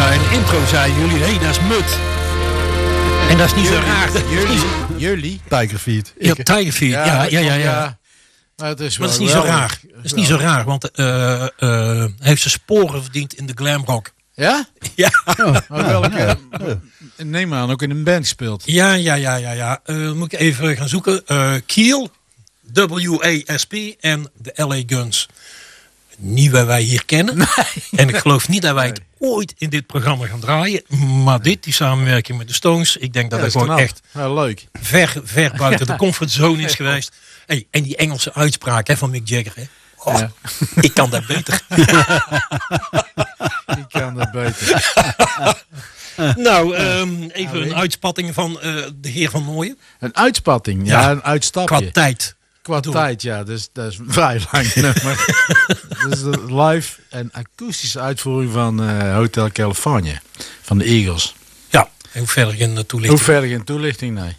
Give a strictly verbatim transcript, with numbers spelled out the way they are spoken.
Ja, in de intro zeiden jullie, hé, hey, dat is Mut. En dat is niet zo raar. Jullie? Jullie? Tigerfeet. Ja, Tigerfeet. Ja, ja, ja. ja, ja. Maar het is, maar dat is wel niet zo wel, raar. Dat is niet zo raar, want uh, uh, hij heeft zijn sporen verdiend in de glamrock. Ja? Ja. Oh, maar welke? Neem aan, ook in een band gespeeld. Ja, ja, ja, ja, ja. Uh, moet ik even gaan zoeken. Uh, Kiel, W A S P en de L A Guns. Niet waar wij hier kennen. Nee. En ik geloof niet dat wij het ooit in dit programma gaan draaien. Maar dit, die samenwerking met de Stones, ik denk dat ja, het dat gewoon knap. echt ja, leuk. Ver, ver buiten de comfortzone is geweest. Hey, en die Engelse uitspraak hè, van Mick Jagger. Hè. Oh, ja. Ik kan dat beter. Ik kan dat beter. Nou, um, even een uitspatting van uh, de heer Van Nooijen. Een uitspatting, ja, ja een uitstapje. Qua tijd. Qua Doe. tijd, ja. Dus, dat is vrij lang. Maar, dus de live en akoestische uitvoering van uh, Hotel California. Van de Eagles. Ja, en hoe verder geen toelichting? Hoe verder geen toelichting, nee.